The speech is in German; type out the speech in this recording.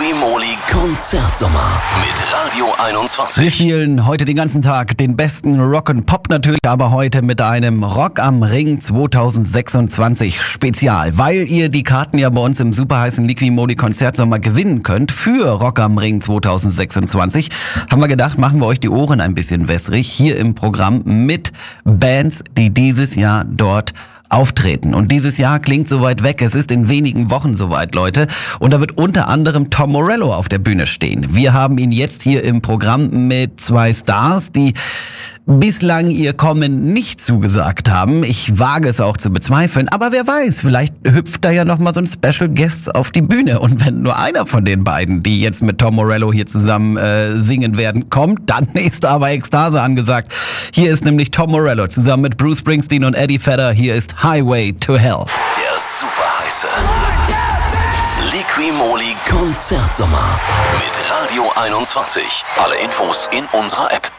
Liqui-Moly Konzertsommer mit Radio 21. Wir spielen heute den ganzen Tag den besten Rock und Pop natürlich, aber heute mit einem Rock am Ring 2026 Spezial. Weil ihr die Karten ja bei uns im super heißen Liqui-Moly Konzertsommer gewinnen könnt für Rock am Ring 2026, haben wir gedacht, machen wir euch die Ohren ein bisschen wässrig hier im Programm mit Bands, die dieses Jahr dort auftreten. Und dieses Jahr klingt so weit weg. Es ist in wenigen Wochen soweit, Leute. Und da wird unter anderem Tom Morello auf der Bühne stehen. Wir haben ihn jetzt hier im Programm mit zwei Stars, die bislang ihr Kommen nicht zugesagt haben. Ich wage es auch zu bezweifeln. Aber wer weiß, vielleicht hüpft da ja nochmal so ein Special Guest auf die Bühne. Und wenn nur einer von den beiden, die jetzt mit Tom Morello hier zusammen singen werden, kommt, dann ist aber Ekstase angesagt. Hier ist nämlich Tom Morello zusammen mit Bruce Springsteen und Eddie Vedder. Hier ist Highway to Hell. Der super heiße Liqui-Moly Konzertsommer mit Radio 21. Alle Infos in unserer App.